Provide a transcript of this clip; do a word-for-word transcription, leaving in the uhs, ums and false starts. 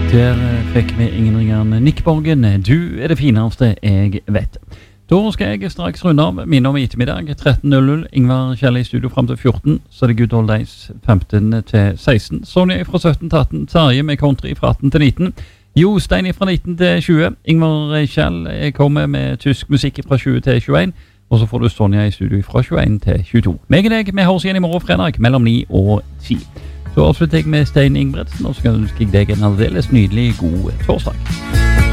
Der fikk vi ingen ringeren Nick Borgen. Du er det fineste jeg vet. Da skal jeg straks runde av minne om ettermiddag tretten null null. Ingvar Kjell i studio frem til fjorten. Så er det Good Old Days femten til seksten. Sonja fra sytten til atten. Terje med country fra atten til nitten. Jostein fra nitten til tjue. Ingvar Kjell kommer med tysk musikk fra tjue til tjueen. Og så får du Sonja i studio fra tjueen til tjueto. Meg og deg, vi høres igjen i morgen fredag mellom ni og ti. Så avslutter jeg med Stein Ingebretsen, og så ønsker jeg deg en aldeles nydelig god torsdag.